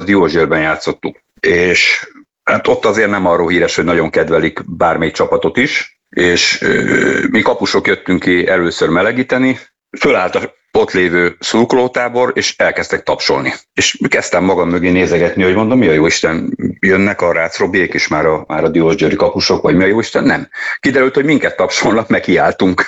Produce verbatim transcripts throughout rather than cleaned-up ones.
Diósgyőrben játszottuk. És hát ott azért nem arról híres, hogy nagyon kedvelik bármelyik csapatot is, és mi kapusok jöttünk ki először melegíteni, fölállt a ott lévő szurkolótábor, és elkezdtek tapsolni. És kezdtem magam mögé nézegetni, hogy mondom, mi a jóisten, jönnek a Rácz Robiék is már a, már a diósgyőri kapusok, vagy mi a jóisten? Nem. Kiderült, hogy minket tapsolnak, meg kiálltunk.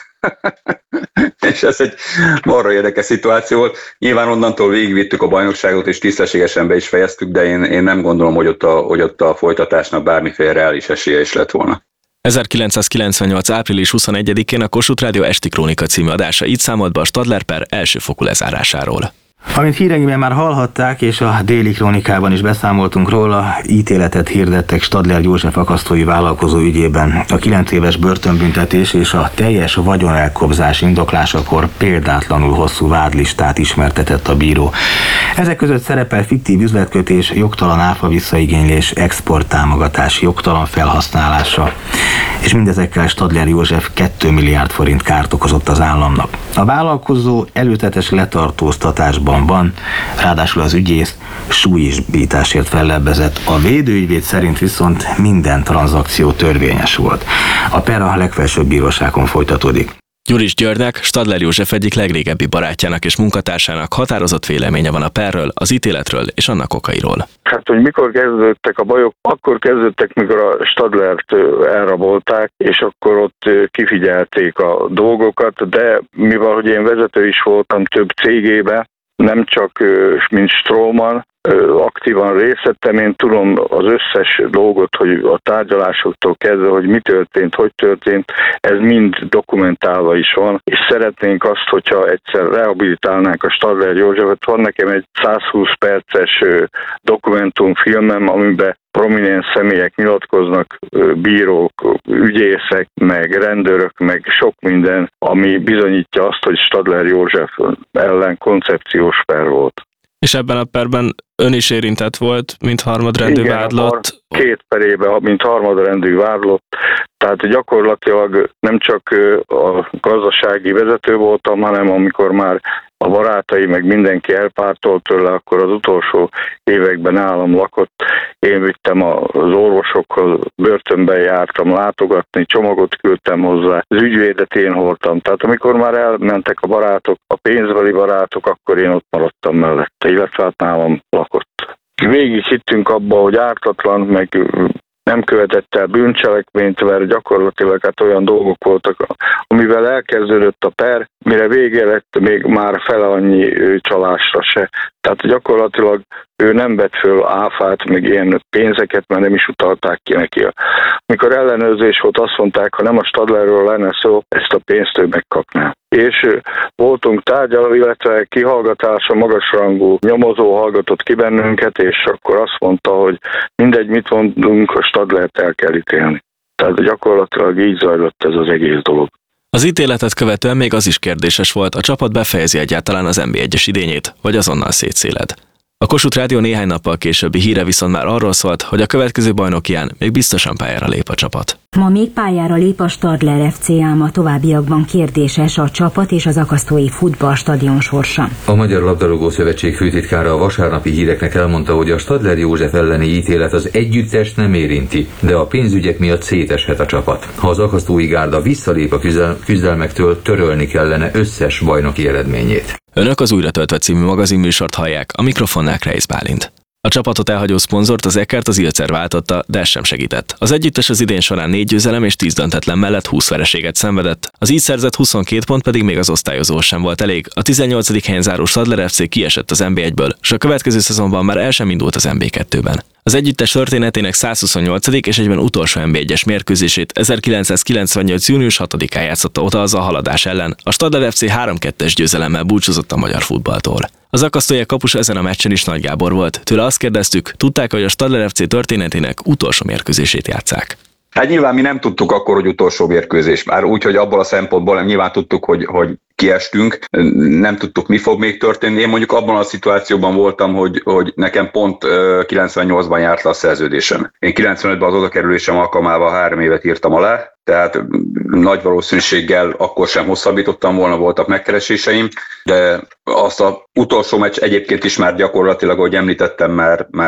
És ez egy marra érdekes szituáció volt. Nyilván onnantól végigvittük a bajnokságot, és tisztességesen be is fejeztük, de én, én nem gondolom, hogy ott, a, hogy ott a folytatásnak bármiféle reális esélye is lett volna. ezerkilencszázkilencvennyolc április huszonegyedikén a Kossuth Rádió Esti Krónika című adása így számolt be a Stadler per elsőfokú lezárásáról. Amint híreinkben már hallhatták, és a Déli Krónikában is beszámoltunk róla, ítéletet hirdettek Stadler József akasztói vállalkozó ügyében. A kilenc éves börtönbüntetés és a teljes vagyonelkobzás indoklásakor példátlanul hosszú vádlistát ismertetett a bíró. Ezek között szerepel fiktív üzletkötés, jogtalan áfa visszaigénylés, exporttámogatás, jogtalan felhasználása, és mindezekkel Stadler József két milliárd forint kárt okozott az államnak. A vállalkozó előzetes letartóztatásban van, ráadásul az ügyész súlyisbításért fellebbezett. A védőügyvéd szerint viszont minden tranzakció törvényes volt. A per a legfelsőbb bíróságon folytatódik. Gyuris Györgynek, Stadler József egyik legrégebbi barátjának és munkatársának határozott véleménye van a perről, az ítéletről és annak okairól. Hát, hogy mikor kezdődtek a bajok, akkor kezdődtek, mikor a Stadlert elrabolták, és akkor ott kifigyelték a dolgokat, de mivel, hogy én vezető is voltam több cégébe, nem csak mint Stroman, aktívan részt vettem, én tudom az összes dolgot, hogy a tárgyalásoktól kezdve, hogy mi történt, hogy történt, ez mind dokumentálva is van, és szeretnénk azt, hogyha egyszer rehabilitálnánk a Stadler Józsefet. Van nekem egy százhúsz perces dokumentumfilmem, amiben prominens személyek nyilatkoznak, bírók, ügyészek, meg rendőrök, meg sok minden, ami bizonyítja azt, hogy Stadler József ellen koncepciós per volt. És ebben a perben ön is érintett volt, mint harmadrendű Igen, vádlott? Két perében, mint harmadrendű vádlott. Tehát gyakorlatilag nem csak a gazdasági vezető voltam, hanem amikor már a barátai, meg mindenki elpártolt tőle, akkor az utolsó években nálam lakott. Én vittem az orvosokhoz, börtönben jártam látogatni, csomagot küldtem hozzá, az ügyvédet én hordtam. Tehát amikor már elmentek a barátok, a pénzbeli barátok, akkor én ott maradtam mellette, illetve hát nálam lakott. Végig hittünk abba, hogy ártatlan, meg nem követett el bűncselekményt, mert gyakorlatilag hát olyan dolgok voltak, amivel elkezdődött a per, mire vége lett, még már fele annyi csalásra se. Tehát gyakorlatilag ő nem vett föl áfát, meg ilyen pénzeket, mert nem is utalták ki neki. Mikor ellenőrzés volt, azt mondták, ha nem a Stadlerről lenne szó, ezt a pénzt ő megkapná. És voltunk tárgyaló, illetve kihallgatása, magasrangú nyomozó hallgatott ki bennünket, és akkor azt mondta, hogy mindegy, mit mondunk, a Stadlert el kell ítélni. Tehát gyakorlatilag így zajlott ez az egész dolog. Az ítéletet követően még az is kérdéses volt, a csapat befejezi egyáltalán az en bé egyes idényét, vagy azonnal szétszéled. A Kossuth Rádió néhány nappal későbbi híre viszont már arról szólt, hogy a következő bajnokián még biztosan pályára lép a csapat. Ma még pályára lép a Stadler ef cé, ám a továbbiakban kérdéses a csapat és az akasztói futballstadion sorsa. A Magyar Labdarúgó Szövetség főtitkára a vasárnapi híreknek elmondta, hogy a Stadler József elleni ítélet az együttest nem érinti, de a pénzügyek miatt széteshet a csapat. Ha az akasztói gárda visszalép a küzdel- küzdelmektől, törölni kellene összes bajnoki eredményét. Önök az Újra töltve című magazinműsort hallják, a mikrofonnál Kreisz Bálint. A csapatot elhagyó szponzort, az Eckert az Ilcer váltotta, de ez sem segített. Az együttes az idén során négy győzelem és tíz döntetlen mellett húsz vereséget szenvedett, az így szerzett huszonkét pont pedig még az osztályozó sem volt elég. A tizennyolcadik helyen záró Stadler ef cé kiesett az en bé egyből, és a következő szezonban már el sem indult az en bé kettőben. Az együttes történetének százhuszonnyolcadik és egyben utolsó en bé egyes mérkőzését ezerkilencszázkilencvennyolc június hatodikán játszotta oda az a haladás ellen. A Stadler ef cé három kettes győzelemmel búcsúzott a magyar futballtól. Az akasztóiak kapusa ezen a meccsen is Nagy Gábor volt. Tőle azt kérdeztük, tudták, hogy a Stadler ef cé történetének utolsó mérkőzését játsszák. Hát nyilván mi nem tudtuk akkor, hogy utolsó mérkőzés. Már úgy, hogy abból a szempontból nyilván tudtuk, hogy, hogy kiestünk, nem tudtuk, mi fog még történni. Én mondjuk abban a szituációban voltam, hogy, hogy nekem pont kilencvennyolcban járt le a szerződésem. Én kilencvenötben az odakerülésem alkalmával három évet írtam alá, tehát nagy valószínűséggel akkor sem hosszabbítottam volna, voltak megkereséseim, de azt az utolsó meccs egyébként is már gyakorlatilag, ahogy említettem, már, már